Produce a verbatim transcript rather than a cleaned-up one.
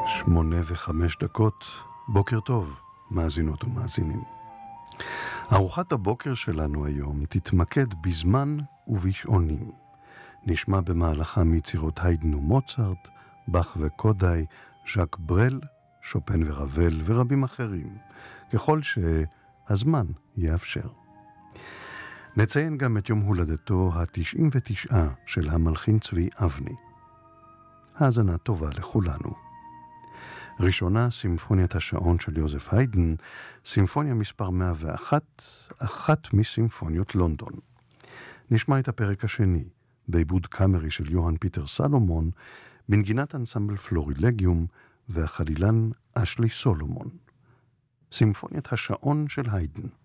שמונה וחמש דקות, בוקר טוב, מאזינות ומאזינים. ארוחת הבוקר שלנו היום תתמקד בזמן ובשעונים. נשמע במהלכה מיצירות היידן ומוצרט, באך וקודאי, ז'אק ברל, שופן ורבל ורבים אחרים, ככל שהזמן יאפשר. נציין גם את יום הולדתו ה-תשעים ותשע של המלחין צבי אבני. האזנה טובה לכולנו. ראשונה, סימפוניית השעון של יוזף היידן, סימפוניה מספר מאה ואחת, אחת מסימפוניות לונדון. נשמע את הפרק השני, בעיבוד קאמרי של יוהאן פיטר סלומון, בנגינת אנסמבל פלורילגיום והחלילן אשלי סולומון. סימפוניית השעון של היידן.